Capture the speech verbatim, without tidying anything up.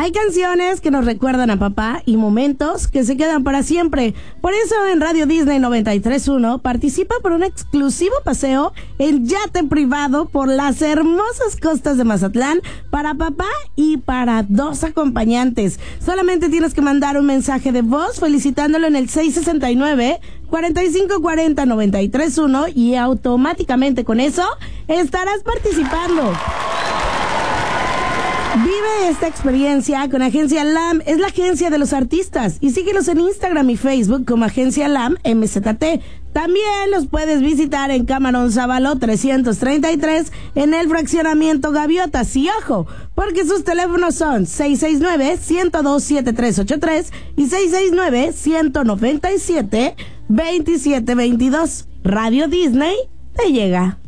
Hay canciones que nos recuerdan a papá y momentos que se quedan para siempre. Por eso en Radio Disney noventa y tres punto uno participa por un exclusivo paseo en yate privado por las hermosas costas de Mazatlán para papá y para dos acompañantes. Solamente tienes que mandar un mensaje de voz felicitándolo en el seis sesenta y nueve, cuarenta y cinco cuarenta, noventa y tres uno y automáticamente con eso estarás participando. Vive esta experiencia con Agencia L A M, es la agencia de los artistas, y síguelos en Instagram y Facebook como Agencia L A M M Z T. También los puedes visitar en Camarón Sábalo trescientos treinta y tres en el fraccionamiento Gaviotas. Y ojo, porque sus teléfonos son seis seis nueve, uno cero dos, siete tres ocho tres y seis seis nueve, uno nueve siete, dos siete dos dos. Radio Disney te llega.